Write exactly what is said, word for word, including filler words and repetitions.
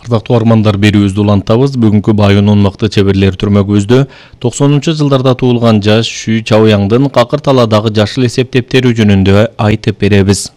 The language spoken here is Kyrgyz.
Ардактуу армандар берүүбүздү улантабыз. Бүгүнкү Байынын мыкты чеберлери түрмөгүбүздө токсонунчу жылдарда туулган жаш Шүй Чаояңдын какыр таладагы жашыл эсеп дептери жөнүндө айтып беребиз.